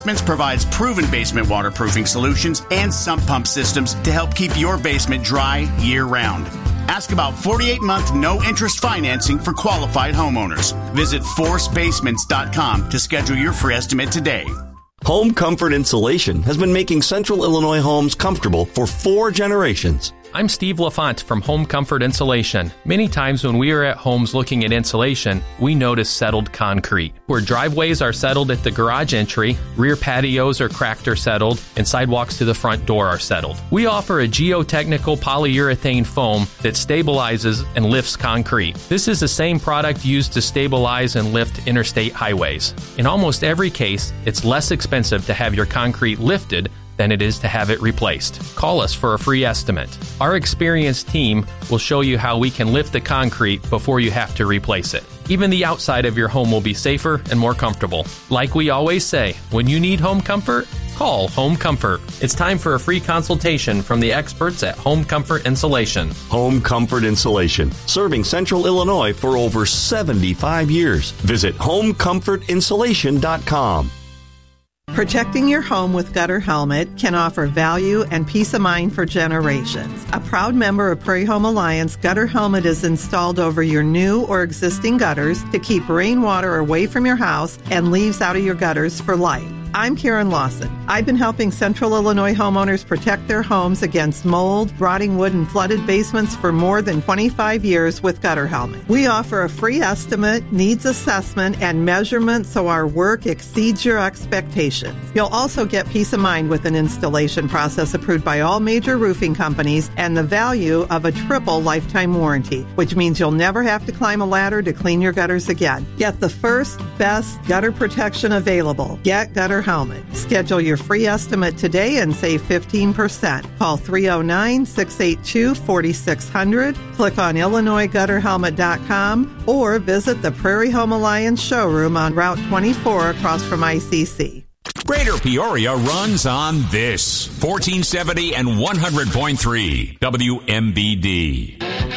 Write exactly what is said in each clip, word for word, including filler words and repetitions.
Basements provides proven basement waterproofing solutions and sump pump systems to help keep your basement dry year-round. Ask about forty-eight month no-interest financing for qualified homeowners. Visit force basements dot com to schedule your free estimate today. Home Comfort Insulation has been making Central Illinois homes comfortable for four generations. I'm Steve LaFont from Home Comfort Insulation. Many times when we are at homes looking at insulation, we notice settled concrete. Where driveways are settled at the garage entry, rear patios are cracked or settled, and sidewalks to the front door are settled. We offer a geotechnical polyurethane foam that stabilizes and lifts concrete. This is the same product used to stabilize and lift interstate highways. In almost every case, it's less expensive to have your concrete lifted than it is to have it replaced. Call us for a free estimate. Our experienced team will show you how we can lift the concrete before you have to replace it. Even the outside of your home will be safer and more comfortable. Like we always say, when you need home comfort, call Home Comfort. It's time for a free consultation from the experts at Home Comfort Insulation. Home Comfort Insulation, serving Central Illinois for over seventy-five years. Visit home comfort insulation dot com. Protecting your home with Gutter Helmet can offer value and peace of mind for generations. A proud member of Prairie Home Alliance, Gutter Helmet is installed over your new or existing gutters to keep rainwater away from your house and leaves out of your gutters for life. I'm Karen Lawson. I've been helping Central Illinois homeowners protect their homes against mold, rotting wood, and flooded basements for more than twenty-five years with Gutter Helmet. We offer a free estimate, needs assessment, and measurement so our work exceeds your expectations. You'll also get peace of mind with an installation process approved by all major roofing companies and the value of a triple lifetime warranty, which means you'll never have to climb a ladder to clean your gutters again. Get the first, best gutter protection available. Get Gutter Helmet. Schedule your free estimate today and save fifteen percent. Call three oh nine, six eight two, four six zero zero, click on Illinois Gutter Helmet dot com, or visit the Prairie Home Alliance showroom on Route twenty-four across from I C C. Greater Peoria runs on this. fourteen seventy and one hundred point three W M B D.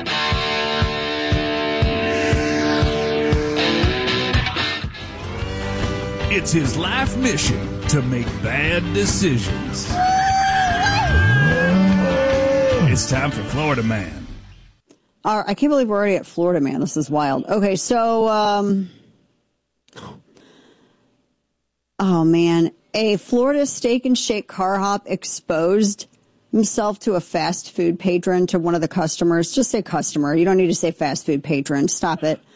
It's his life mission to make bad decisions. It's time for Florida Man. All right, I can't believe we're already at Florida Man. This is wild. Okay, so, um, oh, man. A Florida Steak and Shake car hop exposed himself to a fast food patron, to one of the customers. Just say customer. You don't need to say fast food patron. Stop it.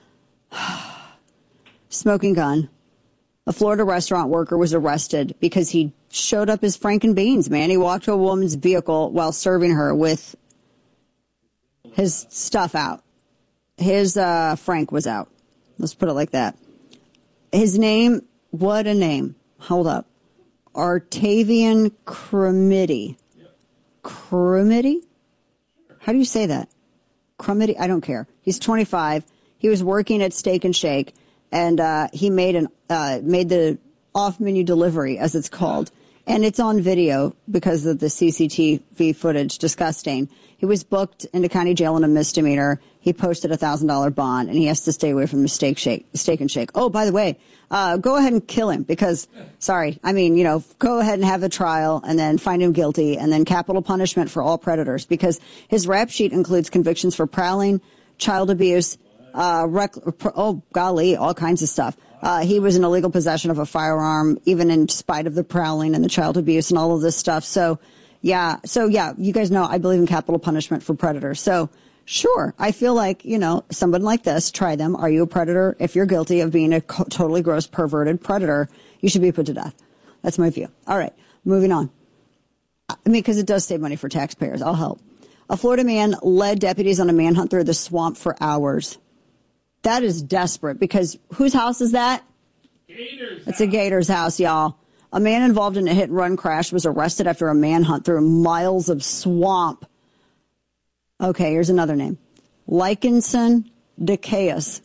Smoking gun. A Florida restaurant worker was arrested because he showed up as Franken Beans, man. He walked to a woman's vehicle while serving her with his stuff out. His uh, Frank was out. Let's put it like that. His name, what a name. Hold up. Artavian Crumity. Crumity? How do you say that? Crumity? I don't care. He's twenty-five. He was working at Steak and Shake. And uh, he made an uh, made the off-menu delivery, as it's called. And it's on video because of the C C T V footage. Disgusting. He was booked into county jail on a misdemeanor. He posted a one thousand dollars bond, and he has to stay away from the steak, shake, steak and shake. Oh, by the way, uh, go ahead and kill him because, sorry, I mean, you know, go ahead and have a trial and then find him guilty and then capital punishment for all predators because his rap sheet includes convictions for prowling, child abuse, Uh, rec- oh, golly, all kinds of stuff. Uh, he was in illegal possession of a firearm, even in spite of the prowling and the child abuse and all of this stuff. So, yeah. So, yeah, you guys know I believe in capital punishment for predators. So, sure, I feel like, you know, someone like this, try them. Are you a predator? If you're guilty of being a co- totally gross, perverted predator, you should be put to death. That's my view. All right, moving on. I mean, because it does save money for taxpayers. I'll help. A Florida man led deputies on a manhunt through the swamp for hours. That is desperate because whose house is that? Gator's it's house. A Gator's house, y'all. A man involved in a hit-and-run crash was arrested after a manhunt through miles of swamp. Okay, here's another name. Likinson DeCaus.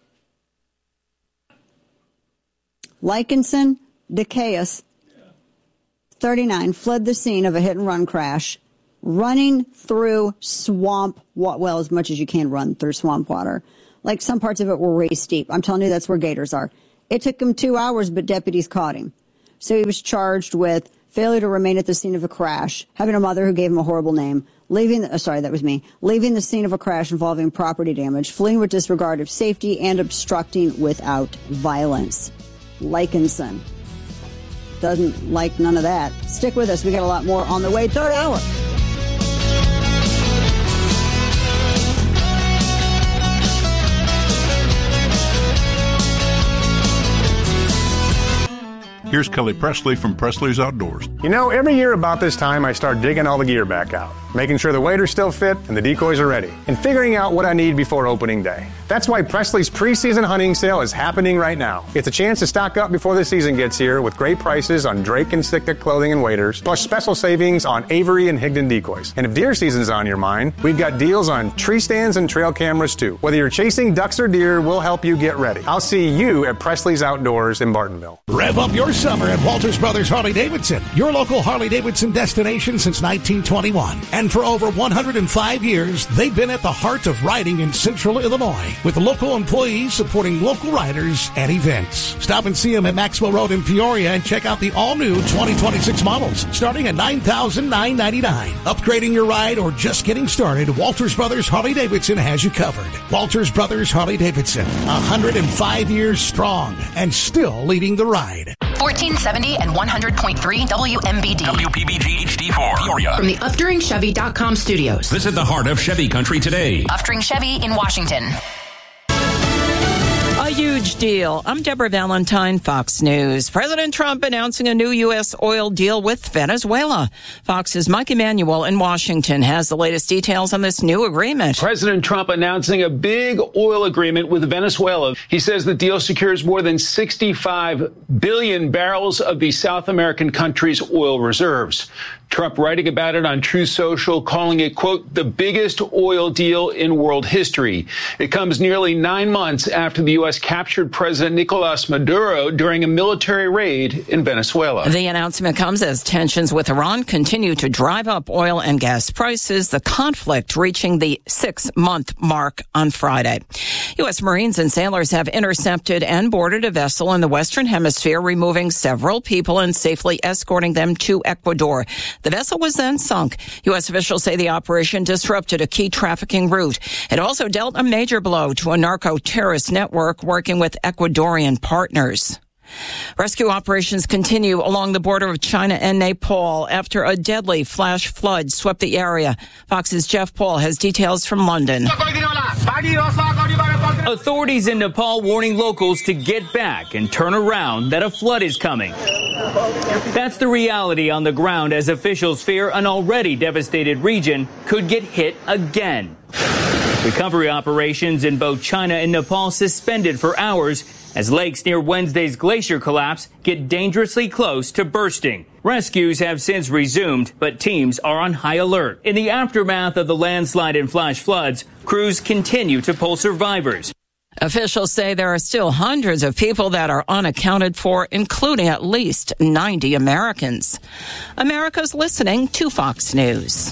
Likinson DeCaus, thirty-nine, fled the scene of a hit-and-run crash, running through swamp, well, as much as you can run through swamp water. Like some parts of it were waist deep. I'm telling you, that's where gators are. It took him two hours, but deputies caught him. So he was charged with failure to remain at the scene of a crash, having a mother who gave him a horrible name, leaving, the, oh, sorry, that was me, leaving the scene of a crash involving property damage, fleeing with disregard of safety, and obstructing without violence. Likenson doesn't like none of that. Stick with us. We got a lot more on the way. Third hour. Here's Kelly Presley from Presley's Outdoors. You know, every year about this time, I start digging all the gear back out, making sure the waders still fit and the decoys are ready, and figuring out what I need before opening day. That's why Presley's preseason hunting sale is happening right now. It's a chance to stock up before the season gets here with great prices on Drake and Sitka clothing and waders, plus special savings on Avery and Higdon decoys. And if deer season's on your mind, we've got deals on tree stands and trail cameras too. Whether you're chasing ducks or deer, we'll help you get ready. I'll see you at Presley's Outdoors in Bartonville. Rev up your summer at Walters Brothers Harley-Davidson, your local Harley-Davidson destination since nineteen twenty-one. And for over one hundred five years, they've been at the heart of riding in Central Illinois, with local employees supporting local riders and events. Stop and see them at Maxwell Road in Peoria and check out the all-new twenty twenty-six models, starting at nine thousand nine hundred ninety-nine dollars. Upgrading your ride or just getting started, Walters Brothers Harley-Davidson has you covered. Walters Brothers Harley-Davidson, one hundred five years strong and still leading the ride. fourteen seventy and one hundred point three W M B D. W P B G H D four, Peoria. From the Uftring Chevy dot com studios. Visit the heart of Chevy country today. Uftring Chevy in Washington. A huge deal. I'm Deborah Valentine, Fox News. President Trump announcing a new U S oil deal with Venezuela. Fox's Mike Emanuel in Washington has the latest details on this new agreement. President Trump announcing a big oil agreement with Venezuela. He says the deal secures more than sixty-five billion barrels of the South American country's oil reserves. Trump writing about it on Truth Social, calling it, quote, the biggest oil deal in world history. It comes nearly nine months after the U S captured President Nicolas Maduro during a military raid in Venezuela. The announcement comes as tensions with Iran continue to drive up oil and gas prices, the conflict reaching the six-month mark on Friday. U S Marines and sailors have intercepted and boarded a vessel in the Western Hemisphere, removing several people and safely escorting them to Ecuador. The vessel was then sunk. U S officials say the operation disrupted a key trafficking route. It also dealt a major blow to a narco-terrorist network working with Ecuadorian partners. Rescue operations continue along the border of China and Nepal after a deadly flash flood swept the area. Fox's Jeff Paul has details from London. Authorities in Nepal warning locals to get back and turn around, that a flood is coming. That's the reality on the ground as officials fear an already devastated region could get hit again. Recovery operations in both China and Nepal suspended for hours as lakes near Wednesday's glacier collapse get dangerously close to bursting. Rescues have since resumed, but teams are on high alert. In the aftermath of the landslide and flash floods, crews continue to pull survivors. Officials say there are still hundreds of people that are unaccounted for, including at least ninety Americans. America's listening to Fox News.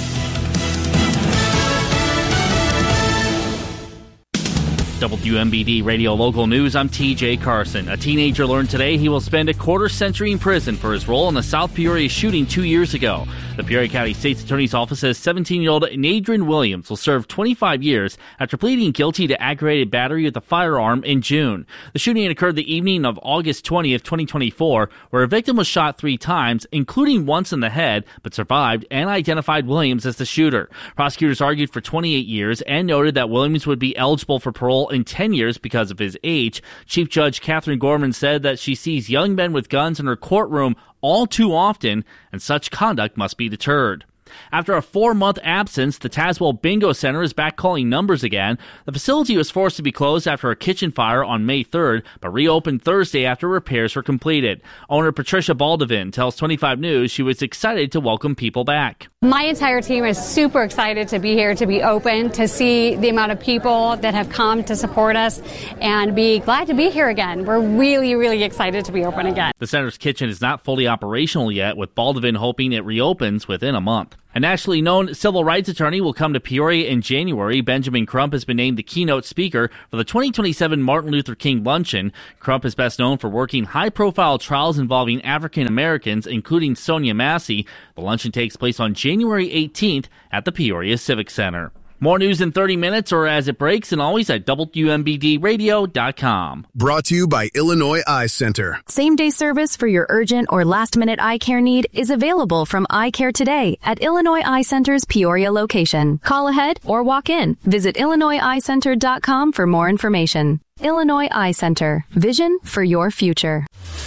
W M B D Radio Local News, I'm T J Carson. A teenager learned today he will spend a quarter century in prison for his role in the South Peoria shooting two years ago. The Peoria County State's Attorney's Office says seventeen-year-old Nadrian Williams will serve twenty-five years after pleading guilty to aggravated battery with a firearm in June. The shooting occurred the evening of August twentieth, twenty twenty-four, where a victim was shot three times, including once in the head, but survived and identified Williams as the shooter. Prosecutors argued for twenty-eight years and noted that Williams would be eligible for parole in ten years because of his age. Chief Judge Catherine Gorman said that she sees young men with guns in her courtroom all too often, and such conduct must be deterred. After a four-month absence, the Tazewell Bingo Center is back calling numbers again. The facility was forced to be closed after a kitchen fire on May third, but reopened Thursday after repairs were completed. Owner Patricia Baldovin tells twenty-five News she was excited to welcome people back. My entire team is super excited to be here, to be open, to see the amount of people that have come to support us, and be glad to be here again. We're really, really excited to be open again. The center's kitchen is not fully operational yet, with Baldovin hoping it reopens within a month. A nationally known civil rights attorney will come to Peoria in January. Benjamin Crump has been named the keynote speaker for the twenty twenty-seven Martin Luther King Luncheon. Crump is best known for working high-profile trials involving African Americans, including Sonia Massey. The luncheon takes place on January eighteenth at the Peoria Civic Center. More news in thirty minutes or as it breaks, and always at W M B D radio dot com. Brought to you by Illinois Eye Center. Same-day service for your urgent or last-minute eye care need is available from Eye Care Today at Illinois Eye Center's Peoria location. Call ahead or walk in. Visit Illinois Eye Center dot com for more information. Illinois Eye Center. Vision for your future.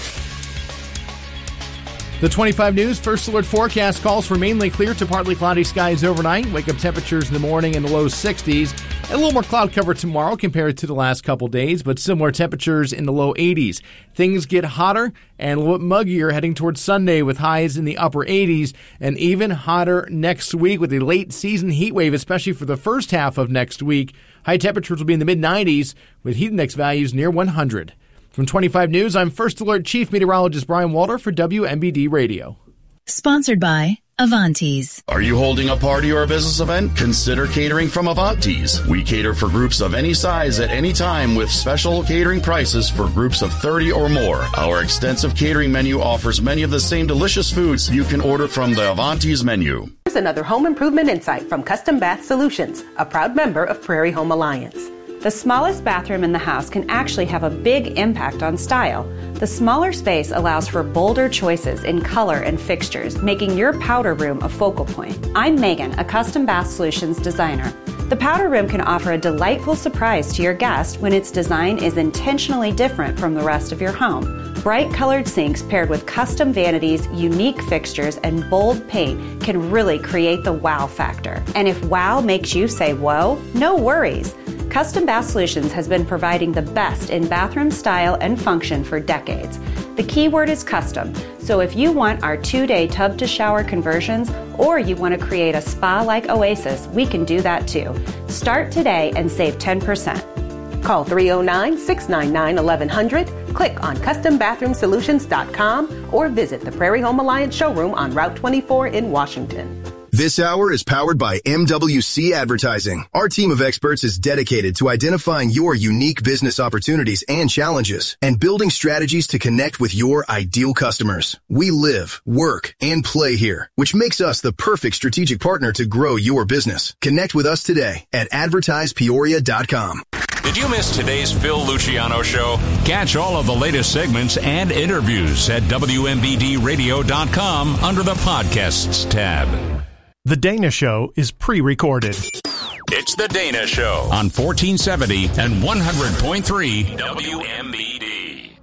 The twenty-five News First Alert forecast calls for mainly clear to partly cloudy skies overnight. Wake-up temperatures in the morning in the low sixties. And a little more cloud cover tomorrow compared to the last couple days, but similar temperatures in the low eighties. Things get hotter and a little bit muggier heading towards Sunday with highs in the upper eighties, and even hotter next week with a late season heat wave, especially for the first half of next week. High temperatures will be in the mid nineties with heat index values near one hundred. From twenty-five News, I'm First Alert Chief Meteorologist Brian Walter for W M B D Radio. Sponsored by Avantes. Are you holding a party or a business event? Consider catering from Avantes. We cater for groups of any size at any time with special catering prices for groups of thirty or more. Our extensive catering menu offers many of the same delicious foods you can order from the Avantes menu. Here's another home improvement insight from Custom Bath Solutions, a proud member of Prairie Home Alliance. The smallest bathroom in the house can actually have a big impact on style. The smaller space allows for bolder choices in color and fixtures, making your powder room a focal point. I'm Megan, a Custom Bath Solutions designer. The powder room can offer a delightful surprise to your guest when its design is intentionally different from the rest of your home. Bright colored sinks paired with custom vanities, unique fixtures, and bold paint can really create the wow factor. And if wow makes you say whoa, no worries. Custom Bath Solutions has been providing the best in bathroom style and function for decades. The key word is custom, so if you want our two-day tub-to-shower conversions or you want to create a spa-like oasis, we can do that too. Start today and save ten percent. Call three oh nine, six nine nine, eleven hundred, click on custom bathroom solutions dot com, or visit the Prairie Home Alliance showroom on Route twenty-four in Washington. This hour is powered by M W C Advertising. Our team of experts is dedicated to identifying your unique business opportunities and challenges and building strategies to connect with your ideal customers. We live, work, and play here, which makes us the perfect strategic partner to grow your business. Connect with us today at advertise peoria dot com. Did you miss today's Phil Luciano Show? Catch all of the latest segments and interviews at W M B D radio dot com under the Podcasts tab. The Dana Show is pre-recorded. It's The Dana Show on fourteen seventy and one hundred point three W M B D.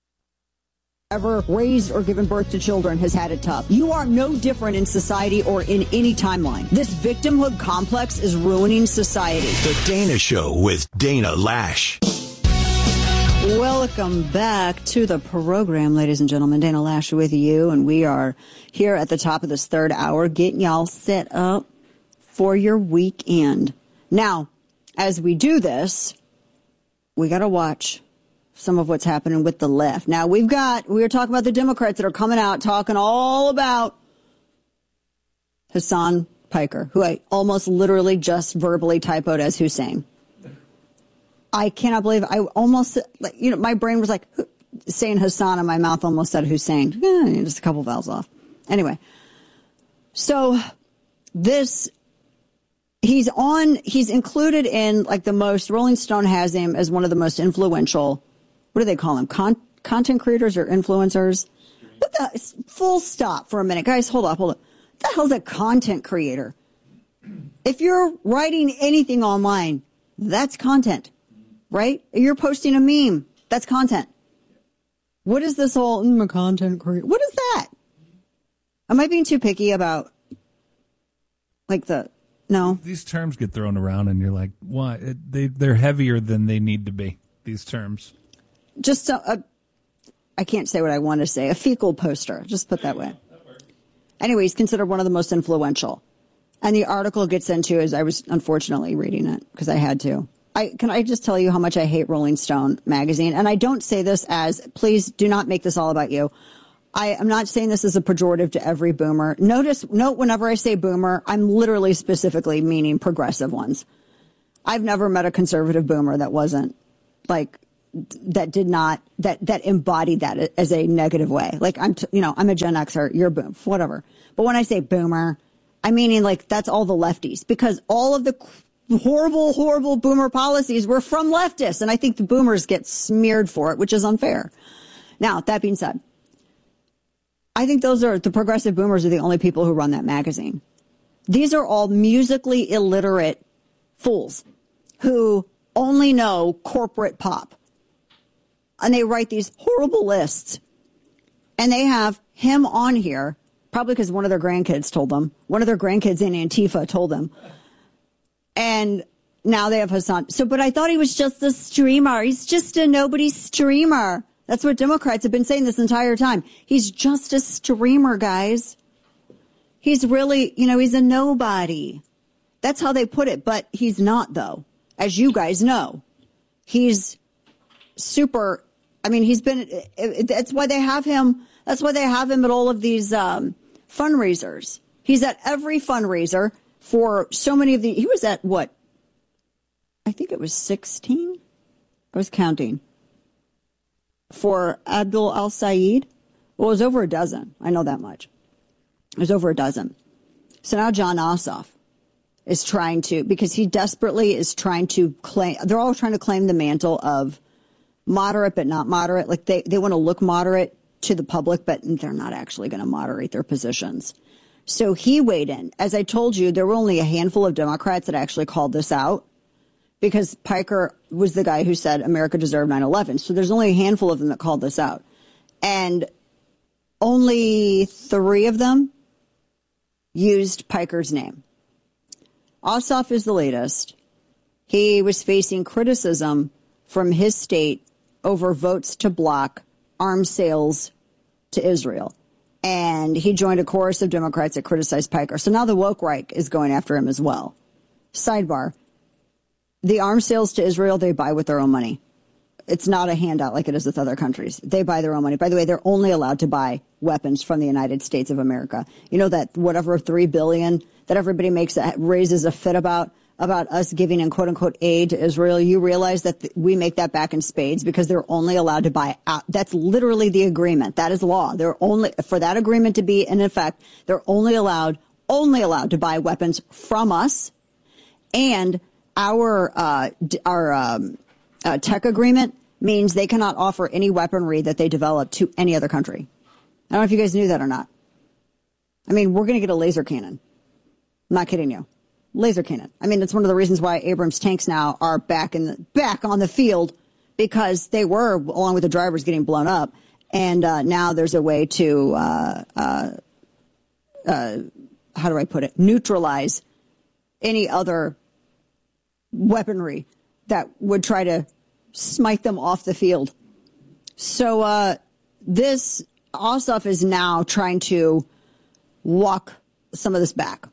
Ever raised or given birth to children has had it tough. You are no different in society or in any timeline. This victimhood complex is ruining society. The Dana Show with Dana Lash. Welcome back to the program, ladies and gentlemen. Dana Lash with you, and we are here at the top of this third hour getting y'all set up for your weekend. Now, as we do this, we got to watch some of what's happening with the left. Now, we've got, we were talking about the Democrats that are coming out talking all about Hassan Piker, who I almost literally just verbally typoed as Hussein. I cannot believe I almost, like, you know, my brain was like saying Hassan and my mouth almost said Hussein. Eh, just a couple vowels off. Anyway, so this, he's on, he's included in like the most, Rolling Stone has him as one of the most influential, what do they call them? Con- content creators or influencers? What the, full stop for a minute. Guys, hold up, hold up. What the hell's a content creator? If you're writing anything online, that's content. Right? You're posting a meme. That's content. What is this whole mm, content creator? What is that? Am I being too picky about like the no? These terms get thrown around, and you're like, "Why? It, they they're heavier than they need to be." These terms. Just a, a I can't say what I want to say. A fecal poster. Just put that way. Anyway, he's considered one of the most influential, and the article gets into as I was unfortunately reading it because I had to. I, can I just tell you how much I hate Rolling Stone magazine? And I don't say this as, please do not make this all about you. I am not saying this as a pejorative to every boomer. Notice, note whenever I say boomer, I'm literally specifically meaning progressive ones. I've never met a conservative boomer that wasn't like, that did not, that, that embodied that as a negative way. Like I'm, t- you know, I'm a Gen Xer, you're a boom, whatever. But when I say boomer, I'm meaning like that's all the lefties, because all of the horrible, horrible boomer policies were from leftists. And I think the boomers get smeared for it, which is unfair. Now, that being said, I think those are the progressive boomers are the only people who run that magazine. These are all musically illiterate fools who only know corporate pop. And they write these horrible lists. And they have him on here, probably because one of their grandkids told them. One of their grandkids in Antifa told them. And now they have Hassan. So, but I thought he was just a streamer. He's just a nobody streamer. That's what Democrats have been saying this entire time. He's just a streamer, guys. He's really, you know, he's a nobody. That's how they put it. But he's not, though. As you guys know, he's super. I mean, he's been, that's why they have him. That's why they have him at all of these um, fundraisers. He's at every fundraiser for so many of the, he was at what? I think it was sixteen. I was counting. For Abdul Al-Sayed. Well, it was over a dozen. I know that much. It was over a dozen. So now Jon Ossoff is trying to, because he desperately is trying to claim, they're all trying to claim the mantle of moderate but not moderate. Like they, they want to look moderate to the public, but they're not actually going to moderate their positions. So he weighed in. As I told you, there were only a handful of Democrats that actually called this out, because Piker was the guy who said America deserved nine eleven. So there's only a handful of them that called this out. And only three of them used Piker's name. Ossoff is the latest. He was facing criticism from his state over votes to block arms sales to Israel. And he joined a chorus of Democrats that criticized Piker. So now the woke right is going after him as well. Sidebar. The arms sales to Israel, they buy with their own money. It's not a handout like it is with other countries. They buy their own money. By the way, they're only allowed to buy weapons from the United States of America. You know that whatever three billion dollars that everybody makes raises a fit about, about us giving in quote unquote aid to Israel. You realize that th- we make that back in spades because they're only allowed to buy out. That's literally the agreement. That is law. They're only, for that agreement to be in effect, they're only allowed, only allowed to buy weapons from us. And our, uh, our, um, uh, tech agreement means they cannot offer any weaponry that they develop to any other country. I don't know if you guys knew that or not. I mean, we're going to get a laser cannon. I'm not kidding you. Laser cannon. I mean, it's one of the reasons why Abrams tanks now are back in the, back on the field, because they were, along with the drivers, getting blown up. And uh, now there's a way to, uh, uh, uh, how do I put it, neutralize any other weaponry that would try to smite them off the field. So uh, this Ossoff is now trying to walk some of this back.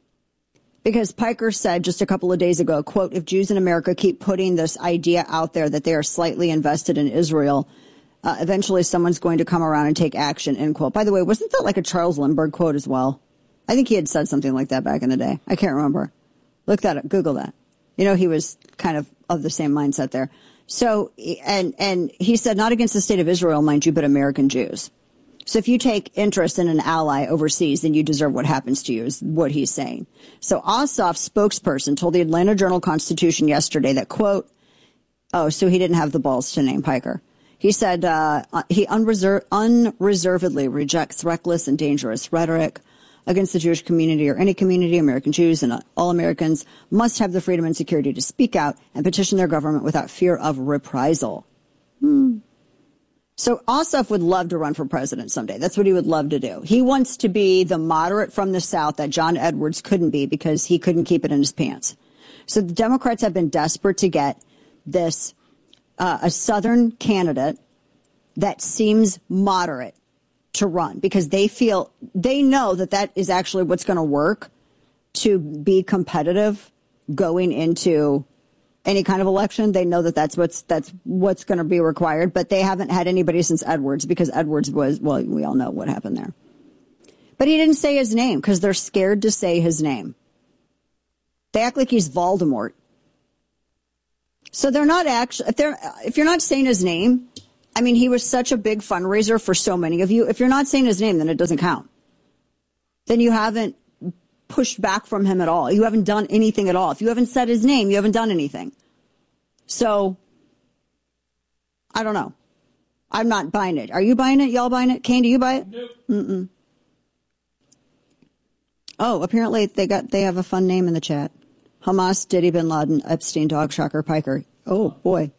Because Piker said just a couple of days ago, quote, if Jews in America keep putting this idea out there that they are slightly invested in Israel, uh, eventually someone's going to come around and take action, end quote. By the way, wasn't that like a Charles Lindbergh quote as well? I think he had said something like that back in the day. I can't remember. Look that up. Google that. You know, he was kind of of the same mindset there. So, and, and he said, not against the state of Israel, mind you, but American Jews. So if you take interest in an ally overseas, then you deserve what happens to you, is what he's saying. So Ossoff's spokesperson told the Atlanta Journal-Constitution yesterday that, quote, oh, so he didn't have the balls to name Piker. He said uh, he unreserv- unreservedly rejects reckless and dangerous rhetoric against the Jewish community or any community. American Jews and all Americans must have the freedom and security to speak out and petition their government without fear of reprisal. Hmm. So Ossoff would love to run for president someday. That's what he would love to do. He wants to be the moderate from the South that John Edwards couldn't be because he couldn't keep it in his pants. So the Democrats have been desperate to get this, uh, a Southern candidate that seems moderate to run, because they feel, they know that that is actually what's going to work to be competitive going into any kind of election, they know that that's what's that's what's going to be required. But they haven't had anybody since Edwards, because Edwards was, well, we all know what happened there. But he didn't say his name because they're scared to say his name. They act like he's Voldemort. So they're not actually, if they're if you're not saying his name, I mean, he was such a big fundraiser for so many of you. If you're not saying his name, then it doesn't count. Then you haven't pushed back from him at all. You haven't done anything at all. If you haven't said his name, you haven't done anything. So, I don't know. I'm not buying it. Are you buying it? Y'all buying it? Kane, do you buy it? Nope. Mm-mm. Oh, apparently they got they have a fun name in the chat. Hamas, Diddy, Bin Laden, Epstein, Dog, Shocker, Piker. Oh, boy.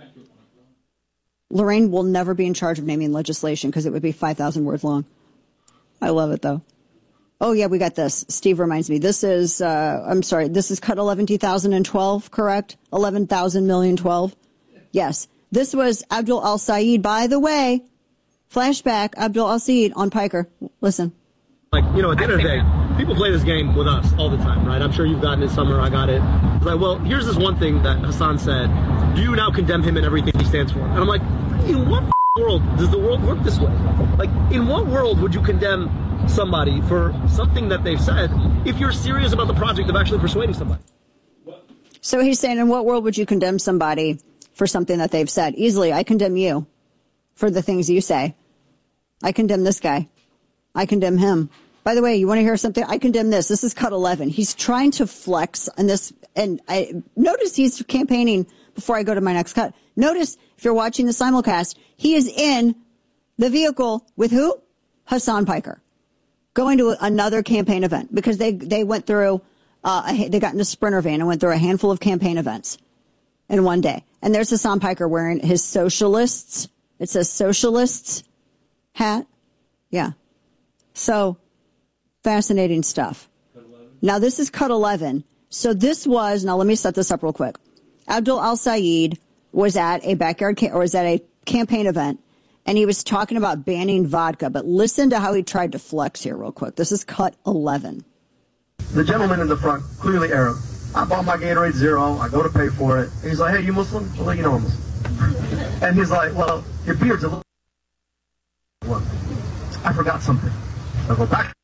Lorraine will never be in charge of naming legislation because it would be five thousand words long. I love it, though. Oh, yeah, we got this. Steve reminds me. This is, uh, I'm sorry, this is cut eleven thousand twelve, correct? eleven thousand million twelve? Yes. This was Abdul Al-Sayed, by the way. Flashback, Abdul Al-Sayed on Piker. Listen. Like, you know, at the end of the day, people play this game with us all the time, right? I'm sure you've gotten it, Summer, I got it. It's like, well, here's this one thing that Hassan said. Do you now condemn him and everything he stands for? And I'm like, in what world does the world work this way? Like, in what world would you condemn somebody for something that they've said if you're serious about the project of actually persuading somebody? So he's saying, in what world would you condemn somebody for something that they've said? Easily, I condemn you for the things you say. I condemn this guy. I condemn him. By the way, you want to hear something? I condemn this. This is cut eleven. He's trying to flex on this. And I notice he's campaigning before I go to my next cut. Notice, if you're watching the simulcast, he is in the vehicle with who? Hassan Piker. Going to another campaign event because they, they went through, uh, a, they got in a Sprinter van and went through a handful of campaign events in one day. And there's Hassan Piker wearing his socialists. It says socialists hat. Yeah. So fascinating stuff. Now this is cut eleven. So this was, now let me set this up real quick. Abdul Al-Sayed was at a backyard ca- or was at a campaign event. And he was talking about banning vodka, but listen to how he tried to flex here real quick. This is cut eleven. The gentleman in the front, clearly Arab. I bought my Gatorade Zero. I go to pay for it. He's like, hey, you Muslim? I'm like, you know I'm Muslim. And he's like, well, your beard's a little... What? I forgot something. I go back.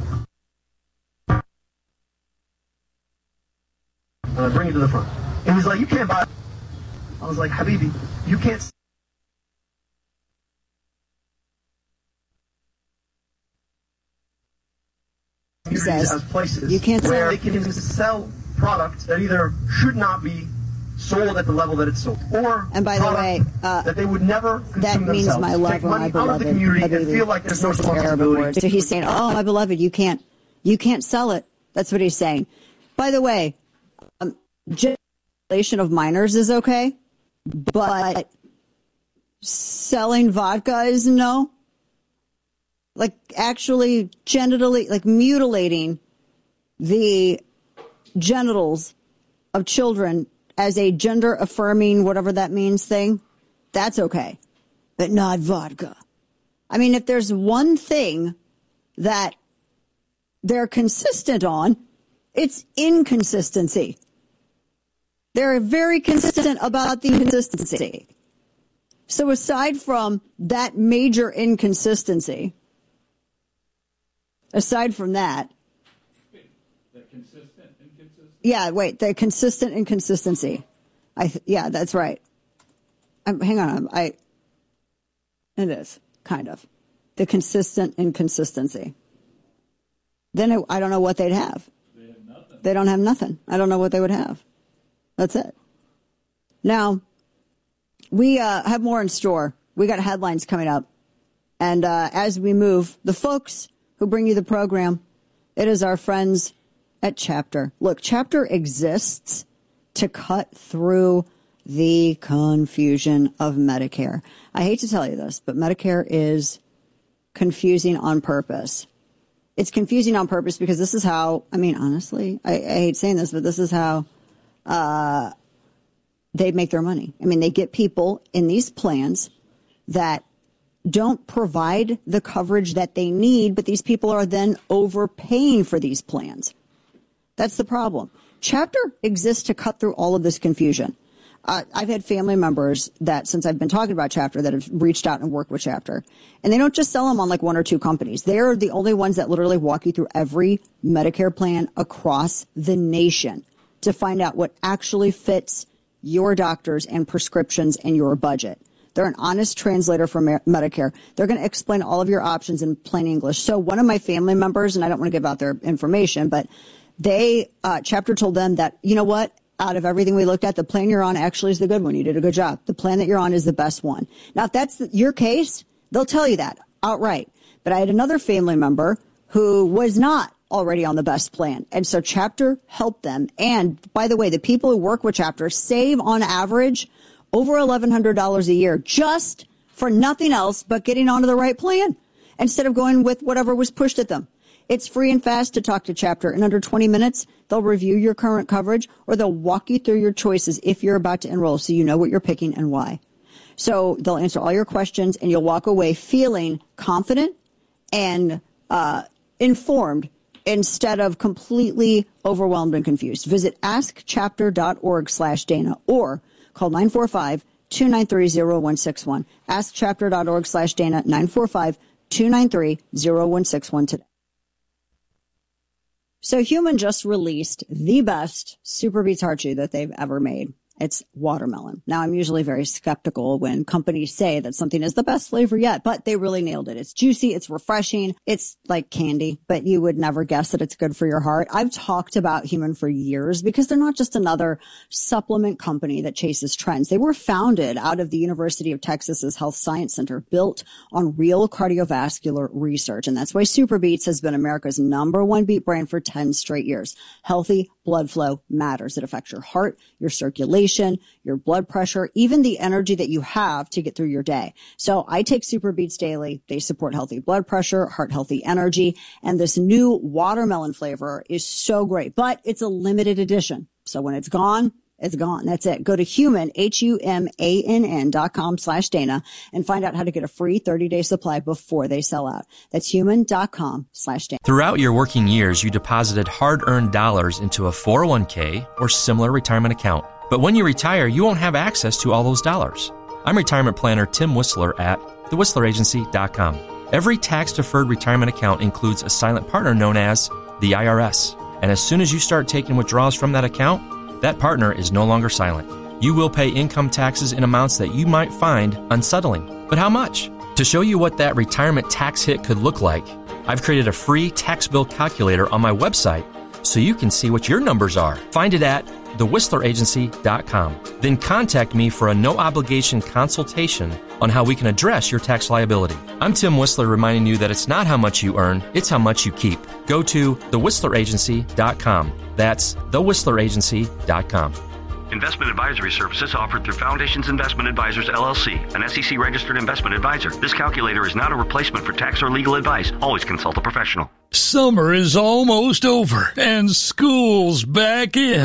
And I bring it to the front. And he's like, you can't buy it. I was like, Habibi, you can't... He says, as places you can't where sell. they can sell products that either should not be sold at the level that it's sold, or and by the way, uh, that they would never consume that means themselves. my love Take or my money out beloved. of the community and Habibi. feel like there's no It's an Arabic responsibility. word. So he's saying, oh, my beloved, you can't, you can't sell it. That's what he's saying. By the way, um, generation of minors is okay, but selling vodka is no. Like actually genitally, like mutilating the genitals of children as a gender affirming, whatever that means thing, that's okay. But not vodka. I mean, if there's one thing that they're consistent on, it's inconsistency. They're very consistent about the inconsistency. So aside from that major inconsistency, aside from that, the consistent inconsistency. yeah, wait, the consistent inconsistency. I th- yeah, that's right. I'm, hang on, I. It is kind of the consistent inconsistency. Then it, I don't know what they'd have. They have nothing. They don't have nothing. I don't know what they would have. That's it. Now, we uh, have more in store. We got headlines coming up, and uh, as we move, the folks who bring you the program, it is our friends at Chapter. Look, Chapter exists to cut through the confusion of Medicare. I hate to tell you this, but Medicare is confusing on purpose. It's confusing on purpose because this is how, I mean, honestly, I, I hate saying this, but this is how uh, they make their money. I mean, they get people in these plans that don't provide the coverage that they need, but these people are then overpaying for these plans. That's the problem. Chapter exists to cut through all of this confusion. Uh, I've had family members that, since I've been talking about Chapter, that have reached out and worked with Chapter. And they don't just sell them on like one or two companies. They're the only ones that literally walk you through every Medicare plan across the nation to find out what actually fits your doctors and prescriptions and your budget. They're an honest translator for Medicare. They're going to explain all of your options in plain English. So one of my family members, and I don't want to give out their information, but they, uh, Chapter told them that, you know what? Out of everything we looked at, the plan you're on actually is the good one. You did a good job. The plan that you're on is the best one. Now, if that's your case, they'll tell you that outright. But I had another family member who was not already on the best plan. And so Chapter helped them. And by the way, the people who work with Chapter save on average over eleven hundred dollars a year just for nothing else but getting onto the right plan instead of going with whatever was pushed at them. It's free and fast to talk to Chapter. In under twenty minutes, they'll review your current coverage or they'll walk you through your choices if you're about to enroll so you know what you're picking and why. So they'll answer all your questions and you'll walk away feeling confident and uh, informed instead of completely overwhelmed and confused. Visit askchapter.org slash Dana or call nine four five, two nine three, zero one six one. askchapter.org slash Dana, nine four five, two nine three, zero one six one today. So Human just released the best Super Beets Heart Chew that they've ever made. It's watermelon. Now, I'm usually very skeptical when companies say that something is the best flavor yet, but they really nailed it. It's juicy. It's refreshing. It's like candy, but you would never guess that it's good for your heart. I've talked about Human for years because they're not just another supplement company that chases trends. They were founded out of the University of Texas's Health Science Center, built on real cardiovascular research. And that's why Super Beets has been America's number one beet brand for ten straight years. Healthy blood flow matters. It affects your heart, your circulation, your blood pressure, even the energy that you have to get through your day. So I take Super Beets daily. They support healthy blood pressure, heart healthy energy, and this new watermelon flavor is so great, but it's a limited edition. So when it's gone, it's gone. That's it. Go to Human, H U M A N N dot com slash Dana and find out how to get a free thirty day supply before they sell out. That's human.com slash Dana. Throughout your working years, you deposited hard-earned dollars into a four oh one k or similar retirement account. But when you retire, you won't have access to all those dollars. I'm retirement planner Tim Whistler at the whistler agency dot com. Every tax-deferred retirement account includes a silent partner known as the I R S. And as soon as you start taking withdrawals from that account, that partner is no longer silent. You will pay income taxes in amounts that you might find unsettling. But how much? To show you what that retirement tax hit could look like, I've created a free tax bill calculator on my website so you can see what your numbers are. Find it at the whistler agency dot com. Then contact me for a no-obligation consultation on how we can address your tax liability. I'm Tim Whistler reminding you that it's not how much you earn, it's how much you keep. Go to the whistler agency dot com. That's the whistler agency dot com. Investment advisory services offered through Foundations Investment Advisors, L L C, an S E C-registered investment advisor. This calculator is not a replacement for tax or legal advice. Always consult a professional. Summer is almost over, and school's back in.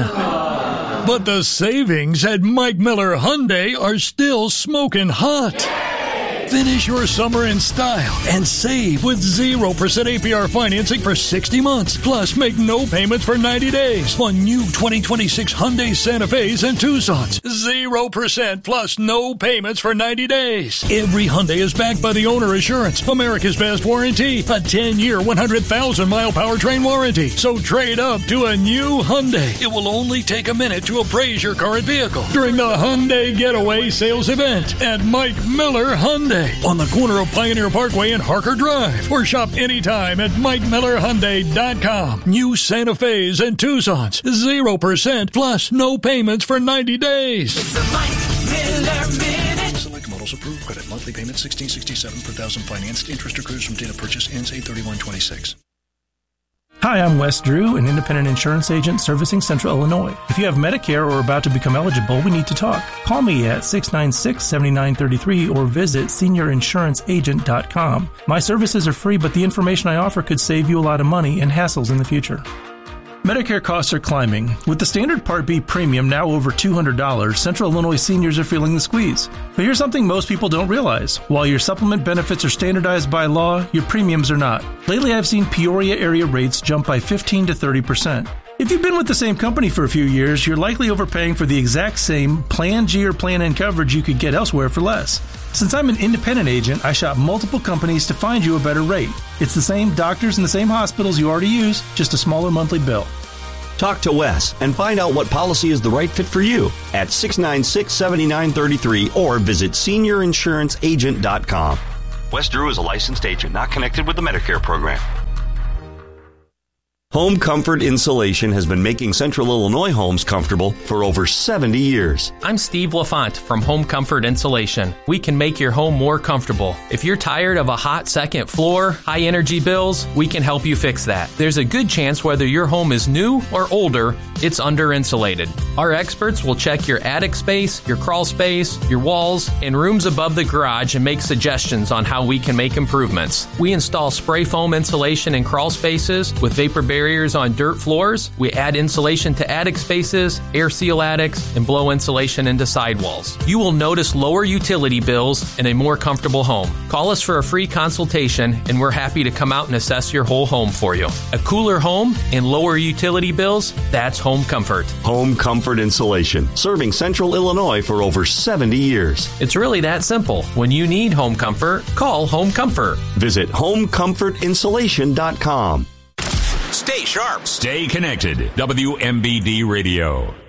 But the savings at Mike Miller Hyundai are still smoking hot. Finish your summer in style and save with zero percent A P R financing for sixty months. Plus, make no payments for ninety days on new twenty twenty-six Hyundai Santa Fe's and Tucsons. zero percent plus no payments for ninety days. Every Hyundai is backed by the Owner Assurance, America's best warranty, a ten-year, one hundred thousand mile powertrain warranty. So trade up to a new Hyundai. It will only take a minute to appraise your current vehicle during the Hyundai Getaway Sales Event at Mike Miller Hyundai on the corner of Pioneer Parkway and Harker Drive, or shop anytime at mike miller hyundai dot com. New Santa Fe's and Tucsons, zero percent plus no payments for ninety days. It's a Mike Miller Minute. Select models approved. Credit monthly payment sixteen sixty-seven per thousand financed. Interest accrues from date of purchase. Ends eight thirty-one twenty-six. Hi, I'm Wes Drew, an independent insurance agent servicing Central Illinois. If you have Medicare or are about to become eligible, we need to talk. Call me at six nine six, seven nine three three or visit senior insurance agent dot com. My services are free, but the information I offer could save you a lot of money and hassles in the future. Medicare costs are climbing. With the standard Part B premium now over two hundred dollars, Central Illinois seniors are feeling the squeeze. But here's something most people don't realize. While your supplement benefits are standardized by law, your premiums are not. Lately, I've seen Peoria area rates jump by fifteen to thirty percent. If you've been with the same company for a few years, you're likely overpaying for the exact same Plan G or Plan N coverage you could get elsewhere for less. Since I'm an independent agent, I shop multiple companies to find you a better rate. It's the same doctors and the same hospitals you already use, just a smaller monthly bill. Talk to Wes and find out what policy is the right fit for you at six nine six, seven nine three three or visit senior insurance agent dot com. Wes Drew is a licensed agent not connected with the Medicare program. Home Comfort Insulation has been making Central Illinois homes comfortable for over seventy years. I'm Steve LaFont from Home Comfort Insulation. We can make your home more comfortable. If you're tired of a hot second floor, high energy bills, we can help you fix that. There's a good chance whether your home is new or older, it's under insulated. Our experts will check your attic space, your crawl space, your walls, and rooms above the garage and make suggestions on how we can make improvements. We install spray foam insulation in crawl spaces with vapor barriers on dirt floors. We add insulation to attic spaces, air seal attics, and blow insulation into sidewalls. You will notice lower utility bills and a more comfortable home. Call us for a free consultation, and we're happy to come out and assess your whole home for you. A cooler home and lower utility bills, that's Home Comfort. Home Comfort Insulation, serving Central Illinois for over seventy years. It's really that simple. When you need home comfort, call Home Comfort. Visit home comfort insulation dot com. Stay sharp. Stay connected. W M B D Radio.